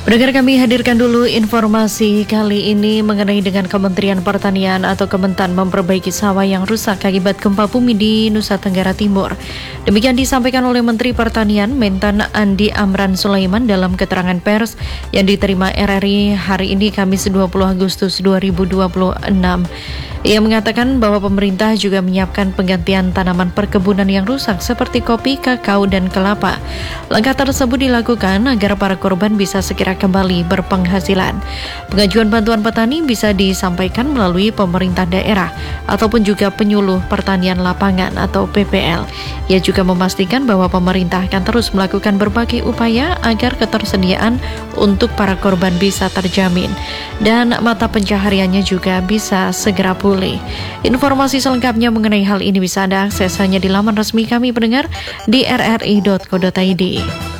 Pendengar, kami hadirkan dulu informasi kali ini mengenai dengan Kementerian Pertanian atau Kementan memperbaiki sawah yang rusak akibat gempa bumi di Nusa Tenggara Timur. Demikian disampaikan oleh Menteri Pertanian Mentan Andi Amran Sulaiman dalam keterangan pers yang diterima RRI hari ini Kamis 20 Agustus 2026. Ia mengatakan bahwa pemerintah juga menyiapkan penggantian tanaman perkebunan yang rusak seperti kopi, kakao, dan kelapa. Langkah tersebut dilakukan agar para korban bisa segera kembali berpenghasilan. Pengajuan bantuan petani bisa disampaikan melalui pemerintah daerah ataupun juga penyuluh pertanian lapangan atau PPL. Ia juga memastikan bahwa pemerintah akan terus melakukan berbagai upaya agar ketersediaan untuk para korban bisa terjamin dan mata pencahariannya juga bisa segera pulih. Informasi selengkapnya mengenai hal ini bisa Anda akses hanya di laman resmi kami pendengar di rri.co.id.